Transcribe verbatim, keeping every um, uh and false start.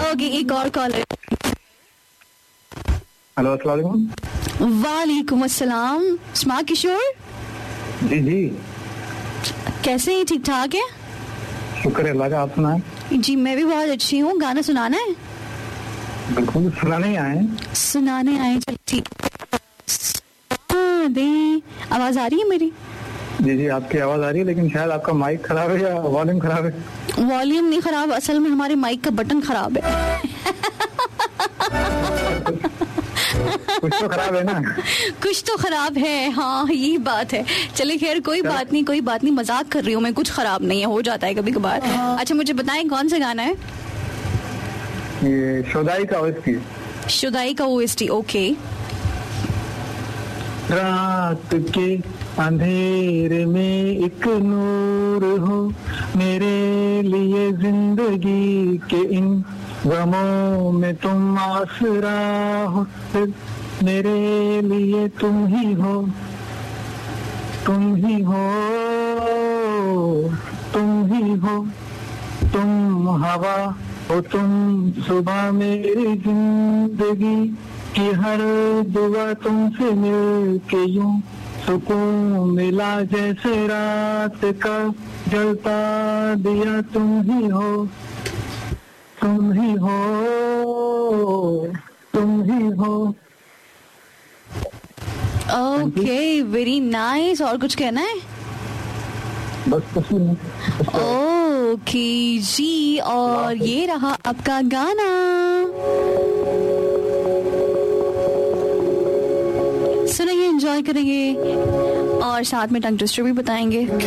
Okay, एक और collar. Hello, अस्सलाम वालेकुम। वालेकुम अस्सलाम। स्मा किशोर जी जी, कैसे हैं? ठीक ठाक है, शुक्र है अल्लाह का। आप सुनाएं। जी मैं भी बहुत अच्छी हूँ। गाना सुनाना है? बिल्कुल, सुनाने ही आए हैं। सुनाने आए, चल ठीक दे। आवाज आ रही है मेरी? जी जी, आपकी आवाज आ रही है, लेकिन शायद आपका माइक खराब है या वॉल्यूम खराब है। वॉल्यूम नहीं खराब, असल में हमारे माइक का बटन खराब है। कुछ तो खराब है ना। कुछ तो खराब है, हाँ यही बात है। चलिए खैर, कोई बात नहीं, कोई बात नहीं, मजाक कर रही हूँ मैं, कुछ खराब नहीं है, हो जाता है कभी कभार। अच्छा मुझे बताएं कौन सा गाना है? ये शुदाई का ओएसटी। शुदाई का ओएसटी, ओके। रात के अंधेरे में एक नूर हो, मेरे लिए जिंदगी के इन गमों में तुम आसरा हो, फिर मेरे लिए तुम ही हो, तुम ही हो, तुम ही हो, तुम हवा हो, तुम सुबह मेरी जिंदगी की हर दुआ तुमसे मिल के यूं सुकून मिला, जैसे रात का जलता दिया तुम ही हो, तुम ही हो, तुम ही हो। Okay, very nice. और कुछ कहना है? बस कुछ नहीं। ओके जी, और ये रहा आपका गाना। सुनेंगे, एंजॉय करेंगे और साथ में टंग ट्विस्टर भी बताएंगे।